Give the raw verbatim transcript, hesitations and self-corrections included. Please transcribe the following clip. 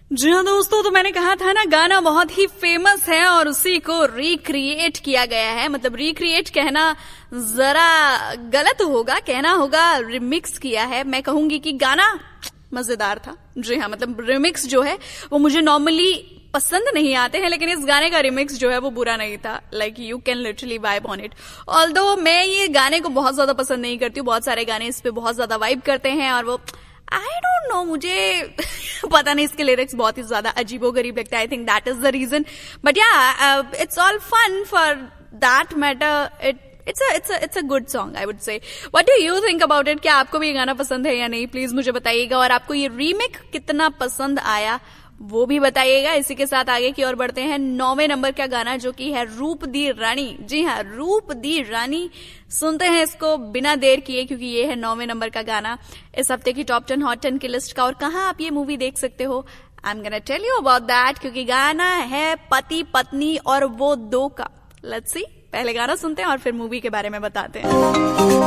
जी हाँ दोस्तों, तो मैंने कहा था ना गाना बहुत ही फेमस है और उसी को रिक्रिएट किया गया है। मतलब रिक्रिएट कहना जरा गलत होगा, कहना होगा रिमिक्स किया है। मैं कहूंगी कि गाना मजेदार था। जी हाँ, मतलब रिमिक्स जो है वो मुझे नॉर्मली पसंद नहीं आते हैं, लेकिन इस गाने का रिमिक्स जो है वो बुरा नहीं था। Like you can literally vibe on it. Although मैं ये गाने को बहुत ज्यादा पसंद नहीं करती हूँ, बहुत सारे गाने इस पे बहुत ज्यादा वाइब करते हैं और वो आई डोंट नो, मुझे पता नहीं, इसके लिरिक्स बहुत ही ज्यादा अजीबो गरीब लगता है। I think that is the reason, but या it's all fun for that matter. It it's it's it's a good song, I would say. What do you think about it? क्या आपको भी ये गाना पसंद है या नहीं? प्लीज मुझे बताइएगा। और आपको ये रीमेक कितना पसंद आया वो भी बताइएगा। इसी के साथ आगे की ओर बढ़ते हैं। नौवे नंबर का गाना जो कि है रूप दी रानी। जी हाँ, रूप दी रानी। सुनते हैं इसको बिना देर किए, क्योंकि ये है नौवे नंबर का गाना इस हफ्ते की टॉप टेन हॉट टेन की लिस्ट का। और कहाँ आप ये मूवी देख सकते हो, I am gonna tell you about that, क्योंकि गाना है पति पत्नी और वो दो का। लेट्स सी, पहले गाना सुनते हैं और फिर मूवी के बारे में बताते हैं।